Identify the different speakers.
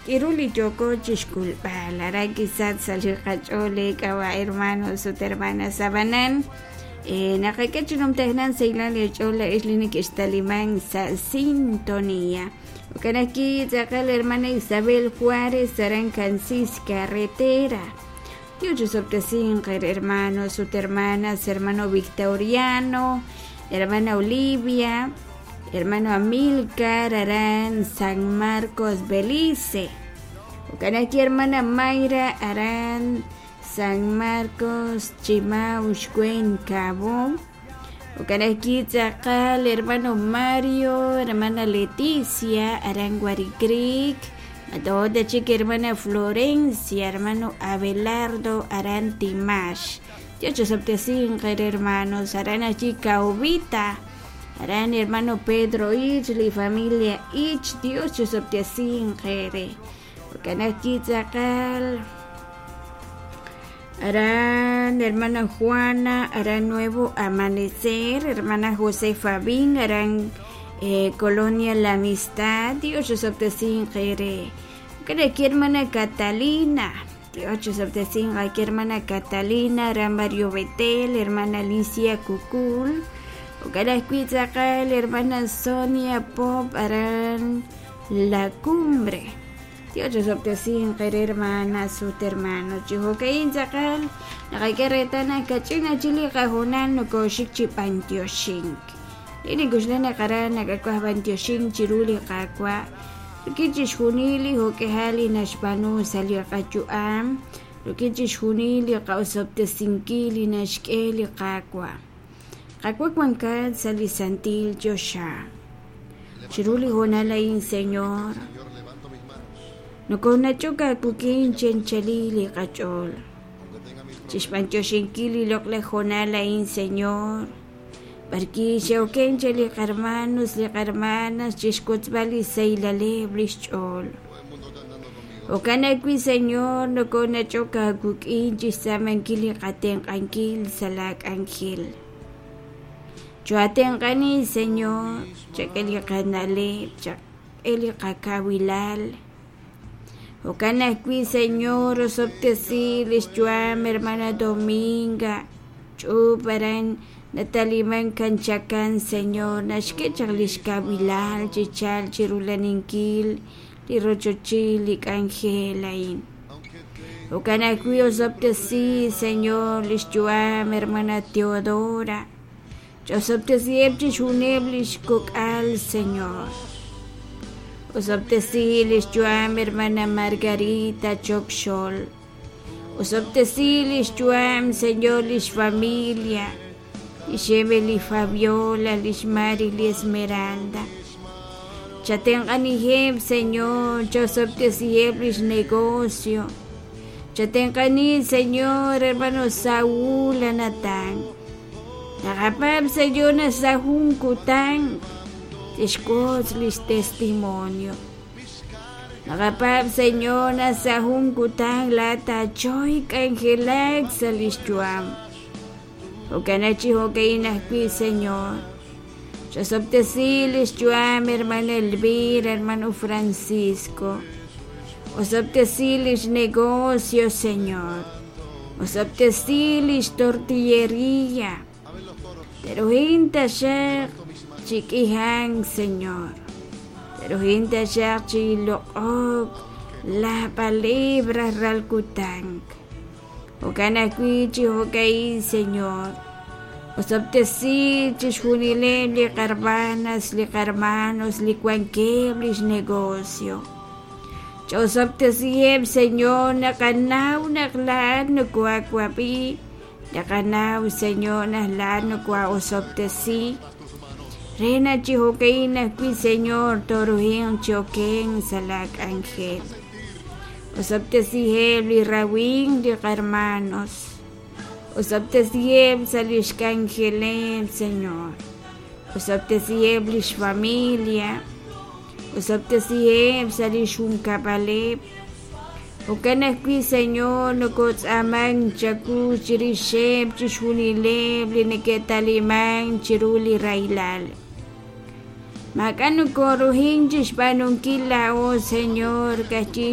Speaker 1: Kiruli Yoko Chishkulpa, Lara quizás salir cachole, kawa hermanos o hermanas sabanan. Nakakachunum tehnan seilan lechola islini que está limán sa sintonía. Ukanaki zakal hermana Isabel Juárez Sarancansis carretera. Dios obtesin hermanos, sus hermanas, hermano Victoriano, hermana Olivia, hermano Amilcar, Arán, San Marcos, Belice. Ukanaki hermana Mayra, Arán, San Marcos, Chimaushcuen, Cabo. Ukanaki Tzakal, hermano Mario, hermana Leticia, Arán Guaricric. Toda chica hermana Florencia, hermano Abelardo, Arán Timash. Dios obtesin hermanos, Arán chica Ubita. Arán hermano Pedro Ichli, familia Ich, Dios obtesin jere. Ukanaki Tzakal. Arán hermana Juana, Arán Nuevo Amanecer, hermana Josefa Bin, Arán Colonia La Amistad, Dios obtesin jere. Ukanaki hermana Catalina, Dios obtesin aquí hermana Catalina, Arán Mario Betel, hermana Alicia Cucul. Ukanaki Tzakal, hermana Sonia Pop, Arán La Cumbre. Dios obtesin hermanas, sus hermanos. Chihokain Tzakal, nakakeretana kachina chili kahunan no koshik chipantioshin. Ini guslana karana kakwa bantioshin chiruli kakwa. Rukichish hunili hokehali nashbanu salio kachuam. Rukichish hunili kausoptesin kili nashkeli kakwa. Kakwa kwankad salisantil Josha. Chiruli honalain Señor. No con choca cuquín chenchalili cachol. Chispancho shinkili lokle jonala in Señor. Barqui shaukenchali hermanos le hermanas chiscotzbali seilale brichol. O canaqui Señor no con choca cuquín chisamankili caten anquil salak angel. Yo atencani Señor, chakeli canale, chakeli kakawilal. Ukanaki Señor, os obtesilis chuam, hermana Dominga, chuparan, nataliman kanchakan Señor, nashkechalish kabilal, chichal, chirulaninkil, lirochochilik angelain. Ukanaki os obtesi, Señor, lischuam, hermana Teodora, os obtesieb chichuneblish kokal, Señor. Os obtesilis chuam hermana Margarita Chokshol. Os obtesilis chuam Señor lis familia. Ishebeli Fabiola lis Mari lis Esmeralda. Chaten aniheb Señor, os obtesieb lis negocio. Chaten cani Señor hermano Saúl Anatán. Nakapab Señor na Sahun Kutang. Escozlis testimonio. Nakapab Señor na sa hungkutang lata choy kangelag sa listuam. O kanachi hokay nakpi Señor. Diyos obtesil listuam hermano Elvira, hermano Francisco. Os obtesil negocio Señor. Os obtesil tortillería. Pero hinta siya chiquihang Señor, pero hinta siya chiloog la palabra ralkutang. O kanakwi chihokay Señor, os obtesi chishunilem li carbanas, li carmanos, li cuanqueblis negocio. Os obtesiem Señor, nakanaw naklaan no kuakwapi, nakanaw Señor naklaan no kwa os obtesi. Rena chihokaina qui Señor toruhin choken salak angel. Os obtesiheb li rawing li hermanos. Os obtesiheb salish kangelem Señor. Os obtesiheb li familia. Os obtesiheb salish un kabaleb. Ukanakwi Señor no kots amang chaku chirisheb chishunileb li neketalimang chiruli railal. Makano koruhin chishpanungkila o Señor kachi